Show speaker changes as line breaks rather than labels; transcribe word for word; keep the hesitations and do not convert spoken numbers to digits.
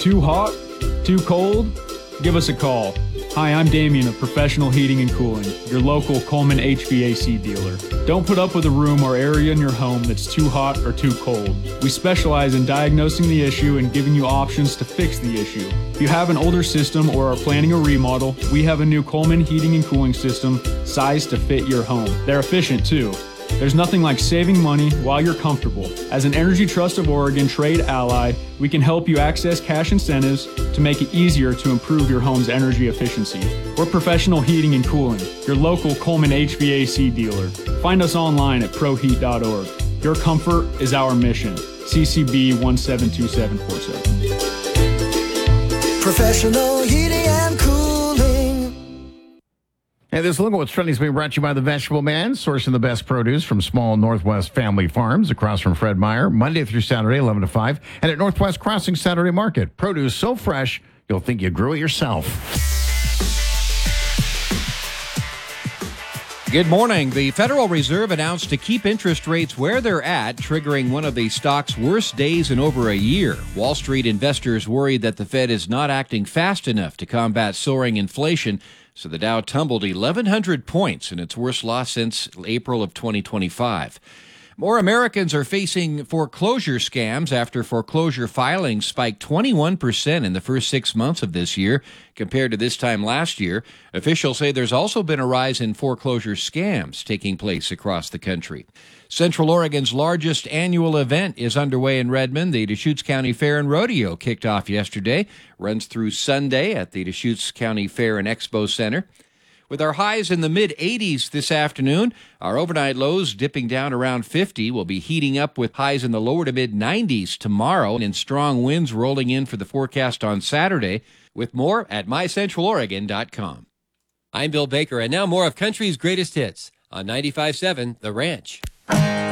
Too hot? Too cold? Give us a call. Hi, I'm Damien of Professional Heating and Cooling, your local Coleman H V A C dealer. Don't put up with a room or area in your home that's too hot or too cold. We specialize in diagnosing the issue and giving you options to fix the issue. If you have an older system or are planning a remodel, we have a new Coleman heating and cooling system sized to fit your home. They're efficient too. There's nothing like saving money while you're comfortable. As an Energy Trust of Oregon trade ally, we can help you access cash incentives to make it easier to improve your home's energy efficiency. We're Professional Heating and Cooling, your local Coleman H V A C dealer. Find us online at pro heat dot org. Your comfort is our mission. C C B one seven two seven four seven.
Professional Heating and Cooling.
Hey, this look at what's trending is being brought to you by the Vegetable Man, sourcing the best produce from small Northwest family farms across from Fred Meyer, Monday through Saturday, eleven to five, and at Northwest Crossing Saturday Market. Produce so fresh, you'll think you grew it yourself.
Good morning. The Federal Reserve announced to keep interest rates where they're at, triggering one of the stock's worst days in over a year. Wall Street investors worried that the Fed is not acting fast enough to combat soaring inflation, so the Dow tumbled eleven hundred points in its worst loss since April of twenty twenty-five. More Americans are facing foreclosure scams after foreclosure filings spiked twenty-one percent in the first six months of this year compared to this time last year. Officials say there's also been a rise in foreclosure scams taking place across the country. Central Oregon's largest annual event is underway in Redmond. The Deschutes County Fair and Rodeo kicked off yesterday, runs through Sunday at the Deschutes County Fair and Expo Center. With our highs in the mid-eighties this afternoon, our overnight lows dipping down around fifty. We'll be heating up with highs in the lower to mid-nineties tomorrow and strong winds rolling in for the forecast on Saturday. With more at my central oregon dot com.
I'm Bill Baker, and now more of country's greatest hits on ninety-five point seven The Ranch.